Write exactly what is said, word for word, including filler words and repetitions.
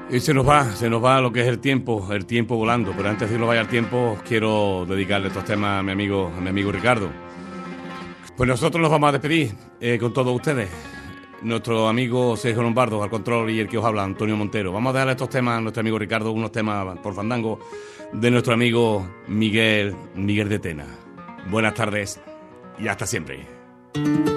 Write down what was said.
Y se nos va, se nos va lo que es el tiempo, el tiempo volando. Pero antes de que nos vaya el tiempo, quiero dedicarle estos temas a mi amigo, a mi amigo Ricardo. Pues nosotros nos vamos a despedir eh, con todos ustedes. Nuestro amigo Sergio Lombardo al control y el que os habla, Antonio Montero. Vamos a dejarle estos temas a nuestro amigo Ricardo, unos temas por fandango de nuestro amigo Miguel, Miguel de Tena. Buenas tardes y hasta siempre.